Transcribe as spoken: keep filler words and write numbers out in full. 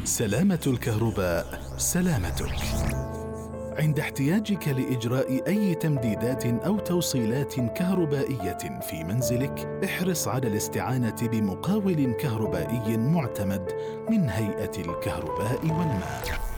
سلامة الكهرباء سلامتك. عند احتياجك لإجراء أي تمديدات أو توصيلات كهربائية في منزلك، احرص على الاستعانة بمقاول كهربائي معتمد من هيئة الكهرباء والماء.